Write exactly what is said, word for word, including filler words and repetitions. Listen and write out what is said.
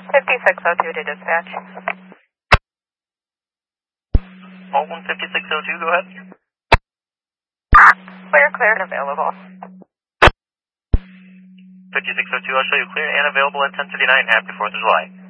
fifty-six oh two to dispatch. Molten fifty-six oh two, go ahead. Clear, clear, and available. fifty-six oh two, I'll show you clear and available at ten thirty-nine. Happy fourth of July.